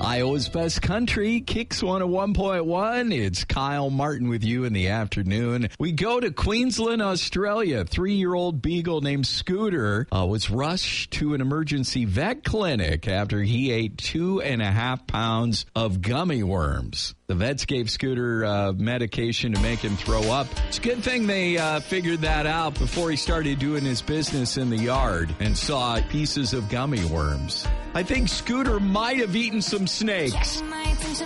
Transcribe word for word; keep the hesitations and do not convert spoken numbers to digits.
Iowa's Best Country, Kicks one oh one point one. It's Kyle Martin with you in the afternoon. We go to Queensland, Australia. Three-year-old beagle named Scooter uh, was rushed to an emergency vet clinic after he ate two and a half pounds of gummy worms. The vets gave Scooter uh, medication to make him throw up. It's a good thing they uh, figured that out before he started doing his business in the yard and saw pieces of gummy worms. I think Scooter might have eaten some snakes.